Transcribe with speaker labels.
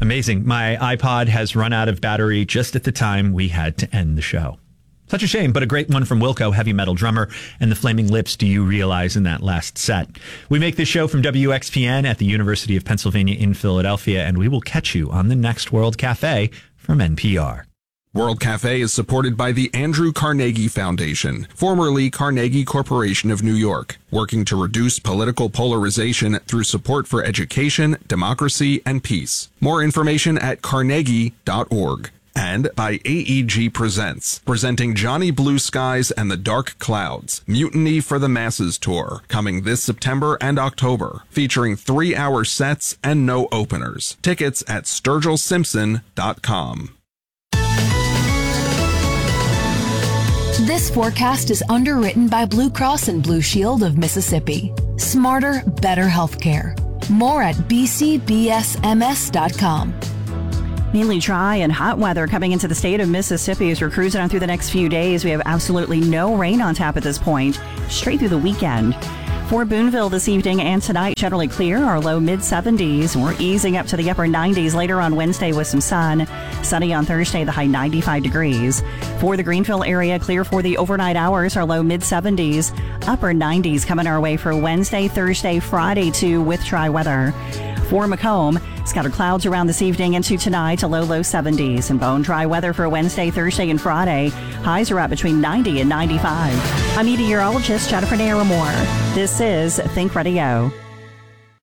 Speaker 1: Amazing. My iPod has run out of battery just at the time we had to end the show. Such a shame, but a great one from Wilco, heavy metal drummer, and the Flaming Lips, Do You Realize, in that last set. We make this show from WXPN at the University of Pennsylvania in Philadelphia, and we will catch you on the next World Cafe from NPR.
Speaker 2: World Cafe is supported by the Andrew Carnegie Foundation, formerly Carnegie Corporation of New York, working to reduce political polarization through support for education, democracy, and peace. More information at carnegie.org. And by AEG Presents, presenting Johnny Blue Skies and the Dark Clouds, Mutiny for the Masses Tour, coming this September and October, featuring 3-hour sets and no openers. Tickets at SturgillSimpson.com.
Speaker 3: This forecast is underwritten by Blue Cross and Blue Shield of Mississippi. Smarter, better healthcare. More at bcbsms.com.
Speaker 4: Mainly dry and hot weather coming into the state of Mississippi as we're cruising on through the next few days. We have absolutely no rain on tap at this point, straight through the weekend. For Boonville this evening and tonight, generally clear, our low mid-70s. We're easing up to the upper 90s later on Wednesday with some sun. Sunny on Thursday, the high 95 degrees. For the Greenville area, clear for the overnight hours, our low mid-70s. Upper 90s coming our way for Wednesday, Thursday, Friday too, with dry weather. For Macomb, scattered clouds around this evening into tonight, a low 70s. And bone dry weather for Wednesday, Thursday, and Friday. Highs are at between 90 and 95. I'm meteorologist Jennifer Naramore. This is Think Radio.